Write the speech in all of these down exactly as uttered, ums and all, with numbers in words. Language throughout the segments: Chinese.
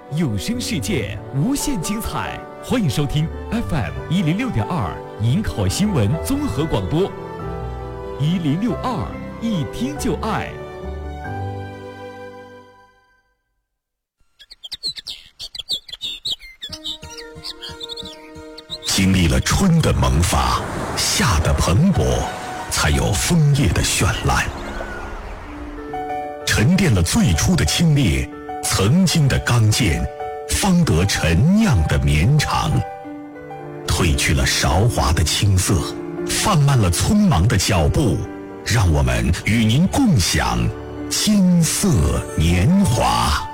有声世界无限精彩，欢迎收听 F M 一零六点二银考新闻综合广播，一零六二一听就爱。 经历了春的萌发，夏的蓬勃，才有枫叶的绚烂。沉淀了最初的清冽，曾经的刚健，方得陈酿的绵长。褪去了韶华的青涩，放慢了匆忙的脚步，让我们与您共享金色年华。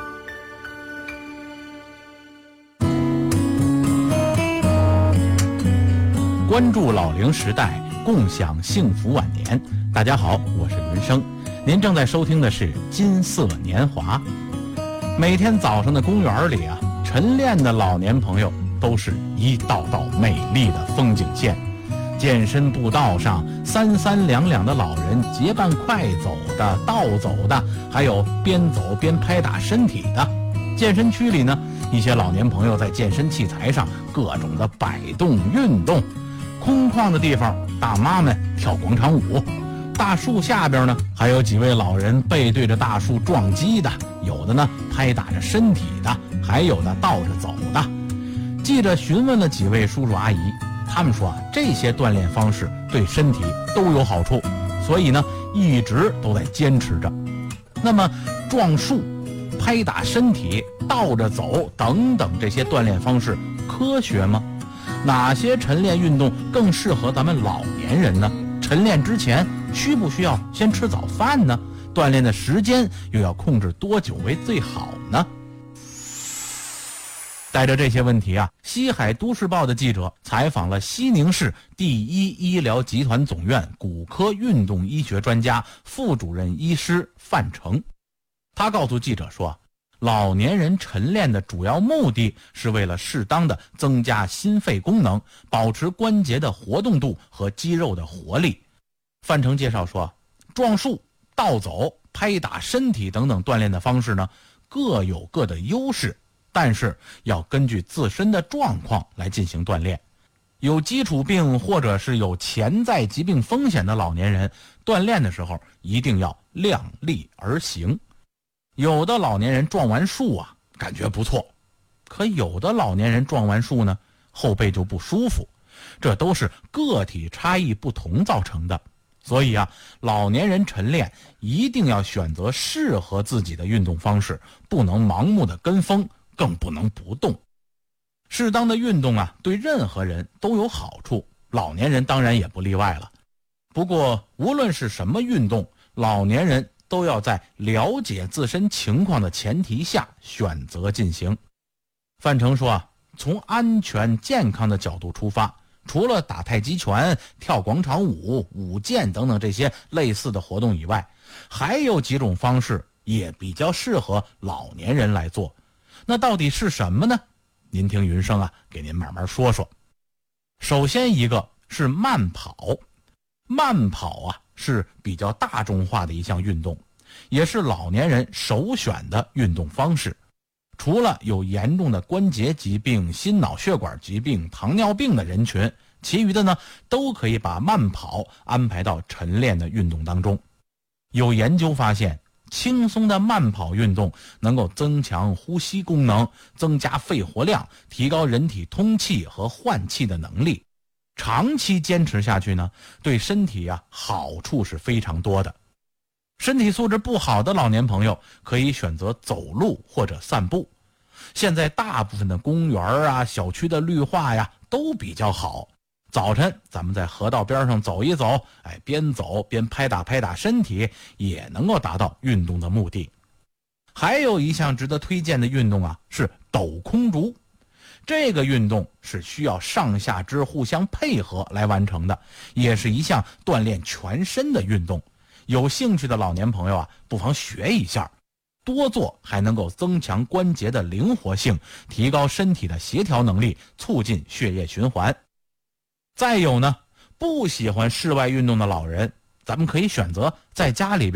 关注老龄时代，共享幸福晚年。大家好，我是云生，您正在收听的是金色年华。每天早上的公园里啊，晨练的老年朋友都是一道道美丽的风景线。健身步道上，三三两两的老人结伴快走的、倒走的，还有边走边拍打身体的。健身区里呢，一些老年朋友在健身器材上各种的摆动运动。空旷的地方，大妈们跳广场舞；大树下边呢，还有几位老人背对着大树撞击的，有的呢拍打着身体的，还有的倒着走的。记者询问了几位叔叔阿姨，他们说啊，这些锻炼方式对身体都有好处，所以呢一直都在坚持着。那么撞树、拍打身体、倒着走等等这些锻炼方式科学吗？哪些晨练运动更适合咱们老年人呢？晨练之前需不需要先吃早饭呢？锻炼的时间又要控制多久为最好呢？带着这些问题啊，西海都市报的记者采访了西宁市第一医疗集团总院骨科运动医学专家、副主任医师范成。他告诉记者说，老年人晨练的主要目的是为了适当的增加心肺功能，保持关节的活动度和肌肉的活力。范成介绍说，撞树、倒走、拍打身体等等锻炼的方式呢，各有各的优势，但是要根据自身的状况来进行锻炼。有基础病或者是有潜在疾病风险的老年人，锻炼的时候一定要量力而行。有的老年人撞完树啊，感觉不错，可有的老年人撞完树呢，后背就不舒服，这都是个体差异不同造成的。所以啊，老年人晨练一定要选择适合自己的运动方式，不能盲目的跟风，更不能不动。适当的运动啊，对任何人都有好处，老年人当然也不例外了。不过无论是什么运动，老年人都要在了解自身情况的前提下选择进行。范成说啊，从安全健康的角度出发，除了打太极拳、跳广场舞、舞剑等等这些类似的活动以外，还有几种方式也比较适合老年人来做。那到底是什么呢？您听云生啊，给您慢慢说说。首先一个是慢跑。慢跑啊，是比较大众化的一项运动，也是老年人首选的运动方式。除了有严重的关节疾病、心脑血管疾病、糖尿病的人群，其余的呢都可以把慢跑安排到晨练的运动当中。有研究发现，轻松的慢跑运动能够增强呼吸功能，增加肺活量，提高人体通气和换气的能力。长期坚持下去呢，对身体啊好处是非常多的。身体素质不好的老年朋友可以选择走路或者散步。现在大部分的公园啊、小区的绿化呀都比较好。早晨咱们在河道边上走一走，哎，边走边拍打拍打身体，也能够达到运动的目的。还有一项值得推荐的运动啊，是抖空竹。这个运动是需要上下肢互相配合来完成的，也是一项锻炼全身的运动。有兴趣的老年朋友啊，不妨学一下，多做还能够增强关节的灵活性，提高身体的协调能力，促进血液循环。再有呢，不喜欢室外运动的老人，咱们可以选择在家里边